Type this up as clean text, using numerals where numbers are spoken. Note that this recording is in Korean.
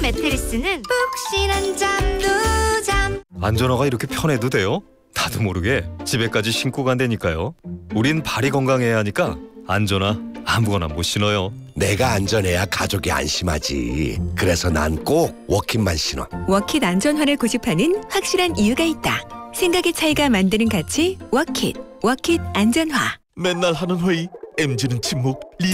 매트리스는 푹신한 잠도 안전화가 이렇게 편해도 돼요? 나도 모르게 집에까지 신고 간다니까요. 우린 발이 건강해야 하니까 안전화 아무거나 못 신어요. 내가 안전해야 가족이 안심하지. 그래서 난 꼭 워킷만 신어. 워킷 안전화를 고집하는 확실한 이유가 있다. 생각의 차이가 만드는 가치 워킷 안전화. 맨날 하는 회의, MZ는 침묵,